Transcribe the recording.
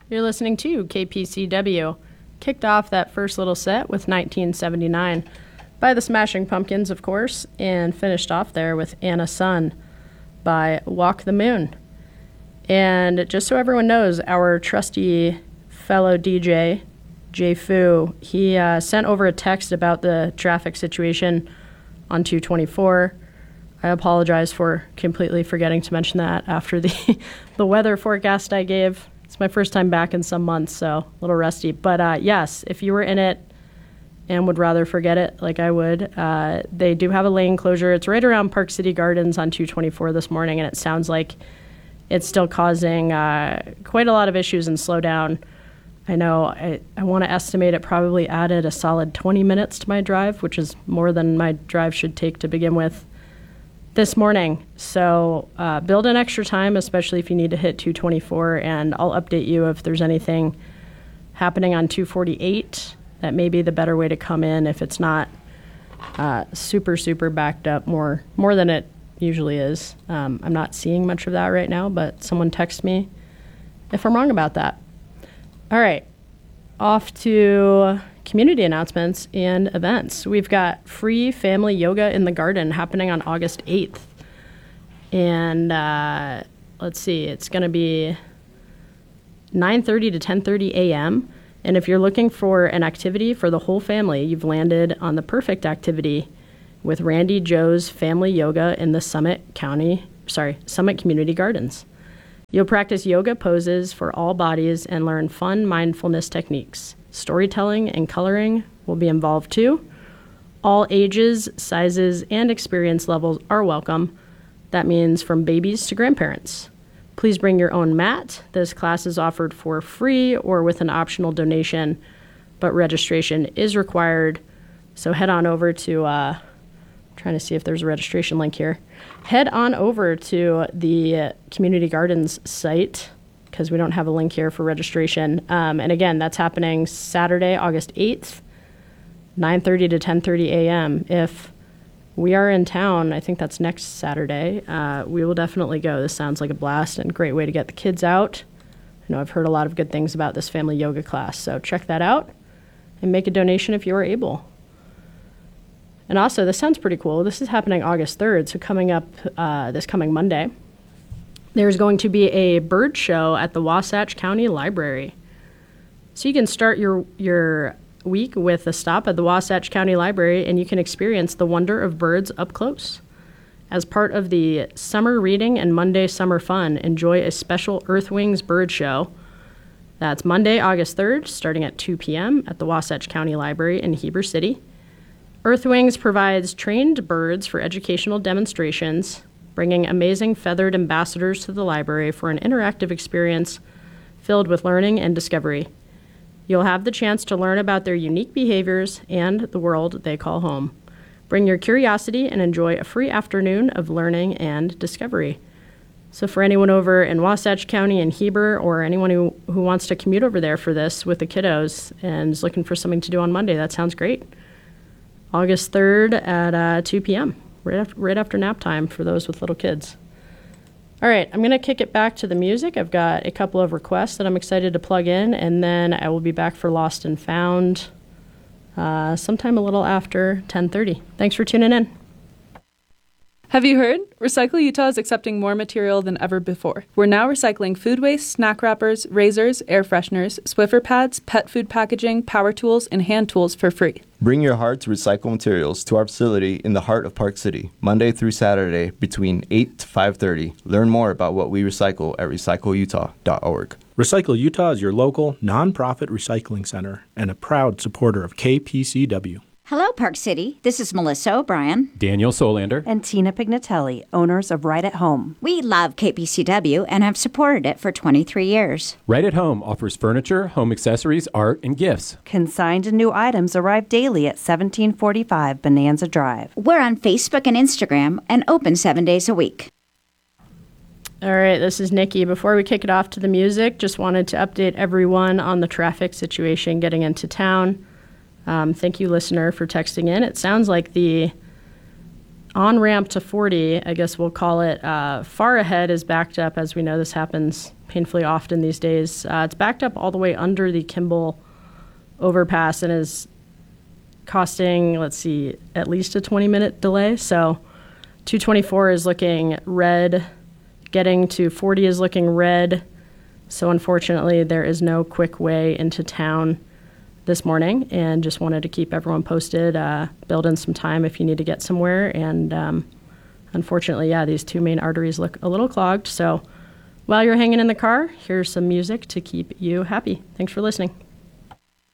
You're listening to KPCW. Kicked off that first little set with 1979 by the Smashing Pumpkins, of course, and finished off there with Anna Sun by Walk the Moon. And just so everyone knows, our trusty fellow DJ, Jay Fu, he sent over a text about the traffic situation on 224. I apologize for completely forgetting to mention that after the weather forecast I gave. It's my first time back in some months, so a little rusty. But yes, if you were in it and would rather forget it like I would, they do have a lane closure. It's right around Park City Gardens on 224 this morning, and it sounds like it's still causing quite a lot of issues and slowdown. I know I want to estimate it probably added a solid 20 minutes to my drive, which is more than my drive should take to begin with this morning. So build in extra time, especially if you need to hit 224, and I'll update you if there's anything happening on 248. That may be the better way to come in if it's not super backed up more than it usually is. I'm not seeing much of that right now, but someone text me if I'm wrong about that. All right, off to community announcements and events. We've got free family yoga in the garden happening on August 8th. And let's see, it's going to be 9:30 to 10:30 a.m. And if you're looking for an activity for the whole family, you've landed on the perfect activity with Randy Joe's Family Yoga in the Summit Community Gardens. You'll practice yoga poses for all bodies and learn fun mindfulness techniques. Storytelling and coloring will be involved too. All ages, sizes, and experience levels are welcome. That means from babies to grandparents. Please bring your own mat. This class is offered for free or with an optional donation, but registration is required. So head on over to, trying to see if there's a registration link here. Head on over to the Community Gardens site, because we don't have a link here for registration. And again, that's happening Saturday, August 8th, 9:30 to 10:30 a.m. If we are in town, I think that's next Saturday, we will definitely go. This sounds like a blast and great way to get the kids out. I know I've heard a lot of good things about this family yoga class, so check that out and make a donation if you are able. And also, this sounds pretty cool. This is happening August 3rd, so coming up this coming Monday, there's going to be a bird show at the Wasatch County Library. So you can start your week with a stop at the Wasatch County Library, and you can experience the wonder of birds up close. As part of the Summer Reading and Monday Summer Fun, enjoy a special Earthwings bird show. That's Monday, August 3rd, starting at 2 p.m. at the Wasatch County Library in Heber City. Earthwings provides trained birds for educational demonstrations, bringing amazing feathered ambassadors to the library for an interactive experience filled with learning and discovery. You'll have the chance to learn about their unique behaviors and the world they call home. Bring your curiosity and enjoy a free afternoon of learning and discovery. So for anyone over in Wasatch County and Heber, or anyone who wants to commute over there for this with the kiddos and is looking for something to do on Monday, that sounds great. August 3rd at 2 p.m., right after nap time for those with little kids. All right, I'm going to kick it back to the music. I've got a couple of requests that I'm excited to plug in, and then I will be back for Lost and Found sometime a little after 10:30. Thanks for tuning in. Have you heard? Recycle Utah is accepting more material than ever before. We're now recycling food waste, snack wrappers, razors, air fresheners, Swiffer pads, pet food packaging, power tools, and hand tools for free. Bring your heart to recycle materials to our facility in the heart of Park City, Monday through Saturday between 8 to 5:30. Learn more about what we recycle at recycleutah.org. Recycle Utah is your local, nonprofit recycling center and a proud supporter of KPCW. Hello, Park City. This is Melissa O'Brien, Daniel Solander, and Tina Pignatelli, owners of Right at Home. We love KPCW and have supported it for 23 years. Right at Home offers furniture, home accessories, art, and gifts. Consigned and new items arrive daily at 1745 Bonanza Drive. We're on Facebook and Instagram and open 7 days a week. All right, this is Nikki. Before we kick it off to the music, just wanted to update everyone on the traffic situation getting into town. Thank you, listener, for texting in. It sounds like the on-ramp to 40, I guess we'll call it, far ahead is backed up. As we know, this happens painfully often these days. It's backed up all the way under the Kimball overpass and is costing, at least a 20-minute delay. So 224 is looking red. Getting to 40 is looking red. So unfortunately, there is no quick way into town this morning, and just wanted to keep everyone posted, build in some time if you need to get somewhere. And unfortunately, these two main arteries look a little clogged. So while you're hanging in the car, here's some music to keep you happy. Thanks for listening.